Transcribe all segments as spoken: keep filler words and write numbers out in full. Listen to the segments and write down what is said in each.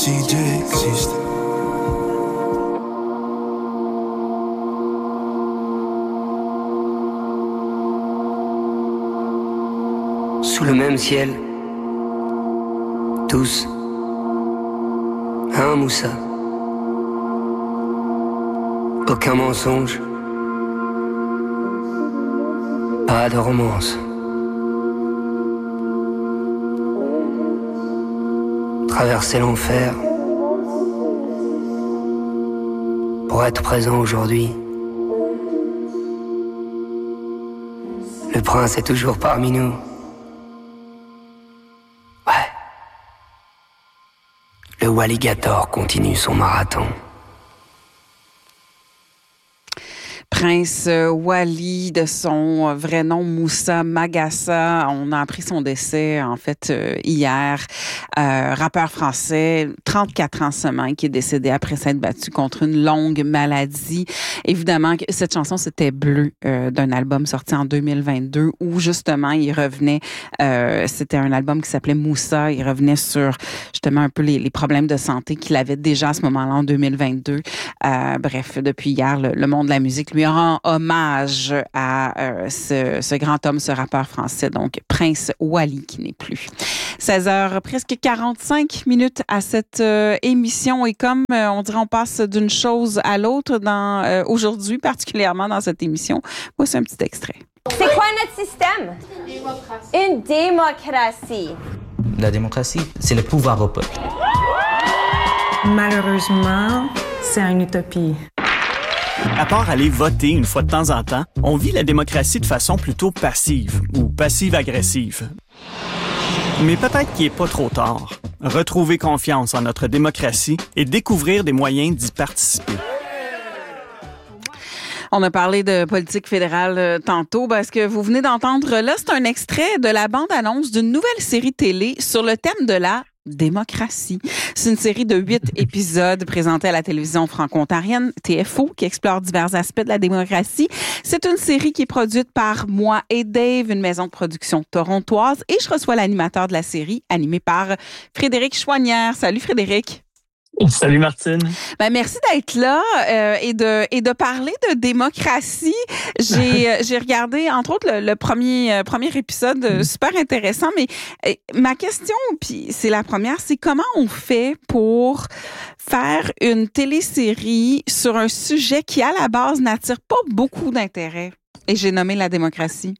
Si Dieu existe. Sous le même ciel, tous, un Moussa. Aucun mensonge, pas de romance. Traverser l'enfer pour être présent aujourd'hui. Le prince est toujours parmi nous. Ouais. Le Walligator continue son marathon. Prince Wally, de son vrai nom Moussa Magassa. On a appris son décès, en fait, euh, hier. Euh, rappeur français, trente-quatre ans seulement, qui est décédé après s'être battu contre une longue maladie. Évidemment, cette chanson, c'était Bleu, euh, d'un album sorti en deux mille vingt-deux, où justement, il revenait, euh, c'était un album qui s'appelait Moussa. Il revenait sur, justement, un peu les, les problèmes de santé qu'il avait déjà à ce moment-là, en deux mille vingt-deux. Euh, bref, depuis hier, le, le monde de la musique lui rend hommage à euh, ce, ce grand homme, ce rappeur français, donc Prince Wally, qui n'est plus. seize heures, presque quarante-cinq minutes à cette euh, émission, et comme euh, on dirait on passe d'une chose à l'autre dans euh, aujourd'hui, particulièrement dans cette émission, voici un petit extrait. C'est quoi notre système? Une démocratie. La démocratie, c'est le pouvoir au peuple. Malheureusement, c'est une utopie. À part aller voter une fois de temps en temps, on vit la démocratie de façon plutôt passive ou passive-agressive. Mais peut-être qu'il n'est pas trop tard. Retrouver confiance en notre démocratie et découvrir des moyens d'y participer. On a parlé de politique fédérale euh, tantôt parce que vous venez d'entendre là, c'est un extrait de la bande-annonce d'une nouvelle série télé sur le thème de la démocratie. C'est une série de huit épisodes présentés à la télévision franco-ontarienne T F O qui explore divers aspects de la démocratie. C'est une série qui est produite par moi et Dave, une maison de production torontoise, et je reçois l'animateur de la série, animé par Frédéric Chouanière. Salut Frédéric. Salut Martine. Ben merci d'être là euh, et de et de parler de démocratie. J'ai j'ai regardé entre autres le, le premier euh, premier épisode euh, super intéressant, mais euh, ma question, puis c'est la première, c'est comment on fait pour faire une télésérie sur un sujet qui à la base n'attire pas beaucoup d'intérêt, et j'ai nommé la démocratie.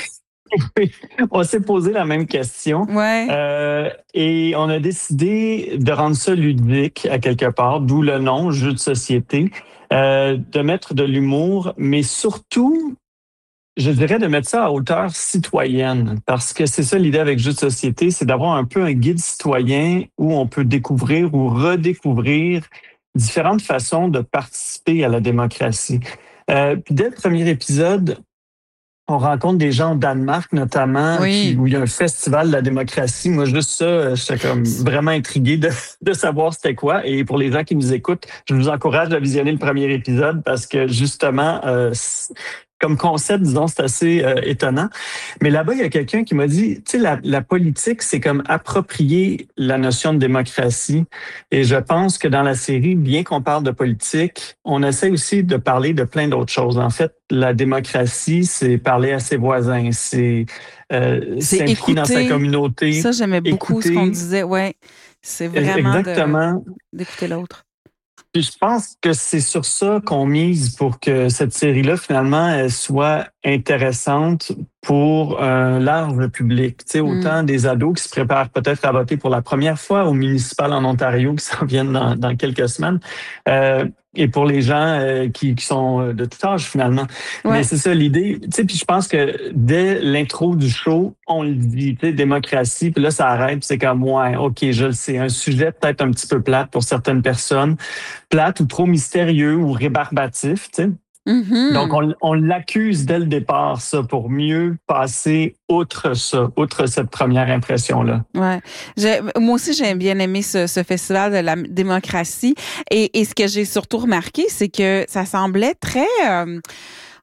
Oui, on s'est posé la même question. Ouais. Euh, et on a décidé de rendre ça ludique à quelque part, d'où le nom, jeu de société, euh, de mettre de l'humour, mais surtout, je dirais de mettre ça à hauteur citoyenne, parce que c'est ça l'idée avec jeu de société, c'est d'avoir un peu un guide citoyen où on peut découvrir ou redécouvrir différentes façons de participer à la démocratie. Euh, puis dès le premier épisode, on rencontre des gens au Danemark, notamment, oui. qui, où il y a un festival de la démocratie. Moi, juste ça, j'étais comme vraiment intrigué de, de savoir c'était quoi. Et pour les gens qui nous écoutent, je vous encourage à visionner le premier épisode parce que justement, euh, comme concept, disons, c'est assez euh, étonnant. Mais là-bas, il y a quelqu'un qui m'a dit, tu sais, la, la politique, c'est comme approprier la notion de démocratie. Et je pense que dans la série, bien qu'on parle de politique, on essaie aussi de parler de plein d'autres choses. En fait, la démocratie, c'est parler à ses voisins, c'est euh, s'impliquer dans sa communauté. Ça, j'aimais beaucoup écouter. Ce qu'on disait. Ouais, c'est vraiment Exactement. De, d'écouter l'autre. Puis je pense que c'est sur ça qu'on mise pour que cette série-là, finalement, elle soit intéressante pour un large public. Tu sais, autant mm. des ados qui se préparent peut-être à voter pour la première fois au municipal en Ontario qui s'en viennent dans, dans quelques semaines, euh, et pour les gens euh, qui, qui sont de tout âge, finalement. Ouais. Mais c'est ça l'idée. Tu sais, puis je pense que dès l'intro du show, on le dit, tu sais, démocratie, puis là, ça arrête, puis c'est comme, ouais, OK, je le sais, un sujet peut-être un petit peu plate pour certaines personnes, plate ou trop mystérieux ou rébarbatif, tu sais. Mm-hmm. Donc, on, on l'accuse dès le départ, ça, pour mieux passer outre ça, outre cette première impression-là. Ouais. J'ai, moi aussi, j'ai bien aimé ce, ce festival de la démocratie. Et, et ce que j'ai surtout remarqué, c'est que ça semblait très... Euh, En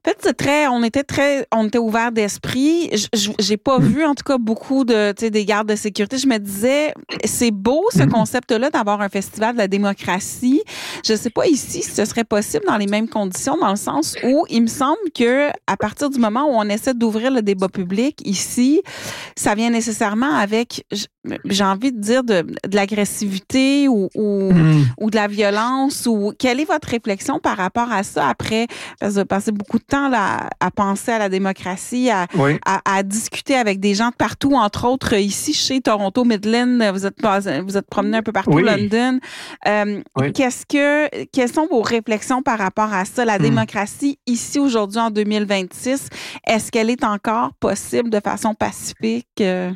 En fait, c'est très, on était très, on était ouvert d'esprit. Je, j'ai pas vu, en tout cas, beaucoup de, tu sais, des gardes de sécurité. Je me disais, c'est beau, ce concept-là, d'avoir un festival de la démocratie. Je sais pas ici si ce serait possible dans les mêmes conditions, dans le sens où il me semble que, à partir du moment où on essaie d'ouvrir le débat public ici, ça vient nécessairement avec, j'ai envie de dire, de, de l'agressivité ou, ou, mmh. ou de la violence. Ou quelle est votre réflexion par rapport à ça après, parce que vous avez passé beaucoup de temps là, à penser à la démocratie, à, oui. à, à discuter avec des gens de partout, entre autres ici chez Toronto, Midland, vous êtes vous êtes promené un peu partout, oui. London. Euh, oui. Qu'est-ce que, quelles sont vos réflexions par rapport à ça, la mmh. démocratie ici aujourd'hui en deux mille vingt-six, est-ce qu'elle est encore possible de façon pacifique? Euh...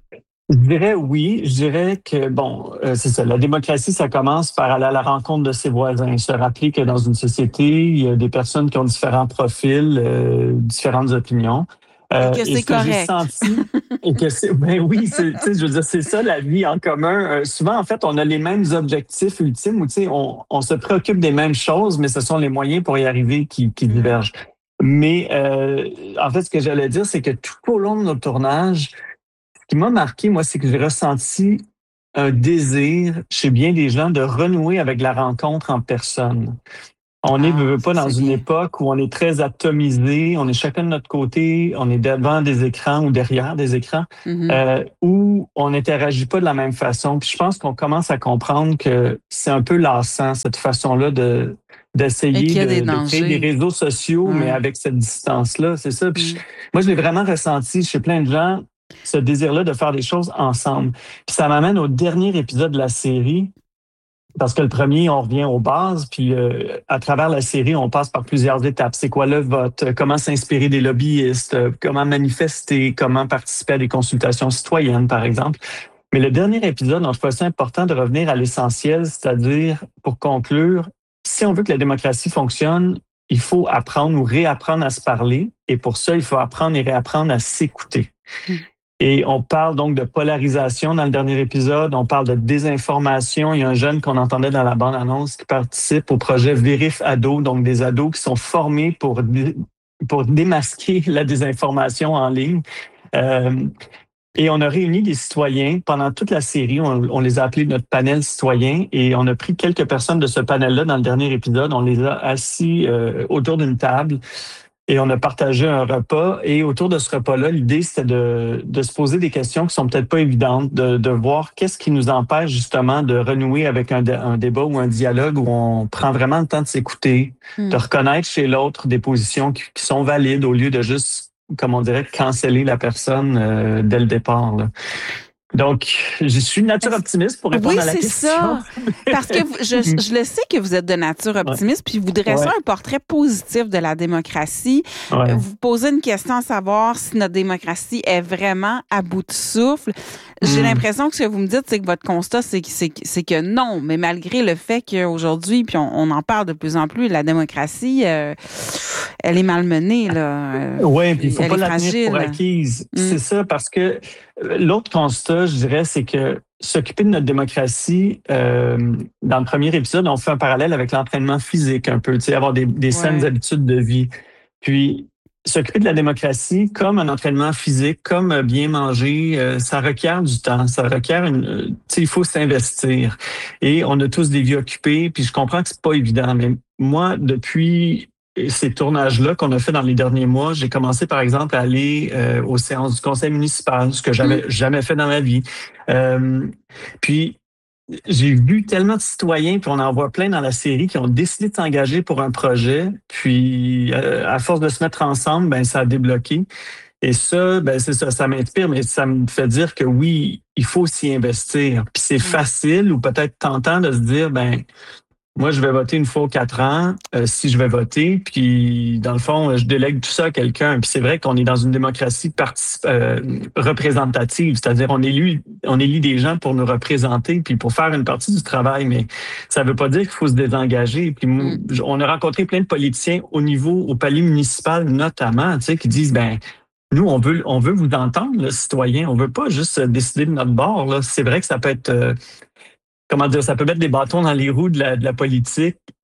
Je dirais oui. Je dirais que, bon, euh, c'est ça. La démocratie, ça commence par aller à la rencontre de ses voisins. Se rappeler que dans une société, il y a des personnes qui ont différents profils, euh, différentes opinions. Euh, et que c'est et correct. J'ai senti, et que c'est, ben oui, c'est, tu sais, je veux dire, c'est ça la vie en commun. Euh, souvent, en fait, on a les mêmes objectifs ultimes où, tu sais, on, on se préoccupe des mêmes choses, mais ce sont les moyens pour y arriver qui, qui divergent. Mais, euh, en fait, ce que j'allais dire, c'est que tout au long de notre tournage, ce qui m'a marqué, moi, c'est que j'ai ressenti un désir chez bien des gens de renouer avec la rencontre en personne. On n'est ah, pas dans une bien. époque où on est très atomisé, on est chacun de notre côté, on est devant des écrans ou derrière des écrans, mm-hmm. euh, où on n'interagit pas de la même façon. Puis je pense qu'on commence à comprendre que c'est un peu lassant, cette façon-là de d'essayer de, de créer des réseaux sociaux, mm. mais avec cette distance-là, c'est ça. Puis mm. je, moi, je l'ai vraiment ressenti chez plein de gens, ce désir-là de faire des choses ensemble. Puis ça m'amène au dernier épisode de la série, parce que le premier, on revient aux bases, puis euh, à travers la série, on passe par plusieurs étapes. C'est quoi le vote? Comment s'inspirer des lobbyistes? Comment manifester? Comment participer à des consultations citoyennes, par exemple? Mais le dernier épisode, on trouvait ça important de revenir à l'essentiel, c'est-à-dire, pour conclure, si on veut que la démocratie fonctionne, il faut apprendre ou réapprendre à se parler, et pour ça, il faut apprendre et réapprendre à s'écouter. Mmh. Et on parle donc de polarisation dans le dernier épisode, on parle de désinformation. Il y a un jeune qu'on entendait dans la bande-annonce qui participe au projet Vérif Ado, donc des ados qui sont formés pour, pour démasquer la désinformation en ligne. Euh, et on a réuni des citoyens pendant toute la série, on, on les a appelés notre panel citoyen, et on a pris quelques personnes de ce panel-là dans le dernier épisode, on les a assis euh, autour d'une table. Et on a partagé un repas. Et autour de ce repas-là, l'idée, c'était de, de se poser des questions qui sont peut-être pas évidentes, de, de voir qu'est-ce qui nous empêche justement de renouer avec un, un débat ou un dialogue où on prend vraiment le temps de s'écouter, mmh. de reconnaître chez l'autre des positions qui, qui sont valides au lieu de juste, comme on dirait, canceller la personne euh, dès le départ, là. Donc, je suis nature optimiste pour répondre oui, à la question. Oui, c'est ça. Parce que je, je le sais que vous êtes de nature optimiste, ouais. puis vous dressez ouais. un portrait positif de la démocratie. Ouais. Vous posez une question à savoir si notre démocratie est vraiment à bout de souffle. J'ai mm. l'impression que ce que vous me dites, c'est que votre constat, c'est que, c'est, c'est que non. Mais malgré le fait qu'aujourd'hui, puis on, on en parle de plus en plus, la démocratie, euh, elle est malmenée, là. Oui, puis il ne faut pas la tenir pour acquise. Mm. C'est ça, parce que l'autre constat, je dirais, c'est que s'occuper de notre démocratie, euh, dans le premier épisode, on fait un parallèle avec l'entraînement physique un peu, tu sais, avoir des, des saines ouais. habitudes de vie. Puis, s'occuper de la démocratie comme un entraînement physique, comme bien manger, euh, ça requiert du temps, ça requiert une, euh, tu sais, il faut s'investir. Et on a tous des vies occupées, puis je comprends que c'est pas évident, mais moi, depuis ces tournages-là qu'on a fait dans les derniers mois, j'ai commencé, par exemple, à aller euh, aux séances du conseil municipal, ce que j'avais mmh. jamais fait dans ma vie. Euh, puis, j'ai vu tellement de citoyens, puis on en voit plein dans la série, qui ont décidé de s'engager pour un projet. Puis, euh, à force de se mettre ensemble, ben ça a débloqué. Et ça, ben c'est ça, ça m'inspire, mais ça me fait dire que oui, il faut s'y investir. Puis c'est facile ou peut-être tentant de se dire, ben moi, je vais voter une fois aux quatre ans, euh, si je vais voter, puis dans le fond, je délègue tout ça à quelqu'un. Puis c'est vrai qu'on est dans une démocratie particip- euh, représentative, c'est-à-dire on élit, on élit des gens pour nous représenter, puis pour faire une partie du travail, mais ça veut pas dire qu'il faut se désengager. Puis mm. on a rencontré plein de politiciens au niveau, au palier municipal notamment, tu sais, qui disent, ben nous, on veut, on veut vous entendre, là, citoyens, on veut pas juste décider de notre bord, là. C'est vrai que ça peut être... Euh, Comment dire, ça peut mettre des bâtons dans les roues de la, de la politique,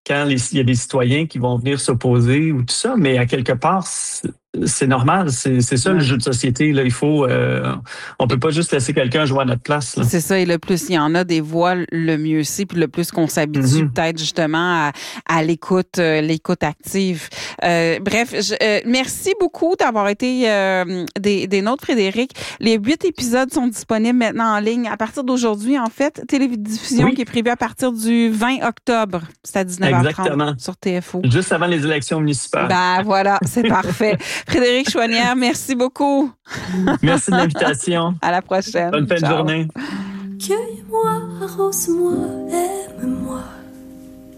quand les, il y a des citoyens qui vont venir s'opposer ou tout ça, mais à quelque part, c'est, c'est normal. C'est, c'est ça, ouais. Le jeu de société. Là, il faut, euh, on peut pas juste laisser quelqu'un jouer à notre place. Là. C'est ça. Et le plus il y en a des voix, le mieux c'est. Puis le plus qu'on s'habitue mm-hmm. peut-être justement à, à l'écoute, euh, l'écoute active. Euh, bref, je, euh, merci beaucoup d'avoir été euh, des, des nôtres, Frédéric. Les huit épisodes sont disponibles maintenant en ligne à partir d'aujourd'hui. En fait, télédiffusion oui. qui est prévue à partir du vingt octobre. C'est à dix-neuf heures trente Exactement. Sur T F O. Juste avant les élections municipales. Ben voilà, c'est parfait. Frédéric Chouanière, merci beaucoup. Merci de l'invitation. À la prochaine. Bonne fin de journée. Cueille-moi, arrose-moi, aime-moi.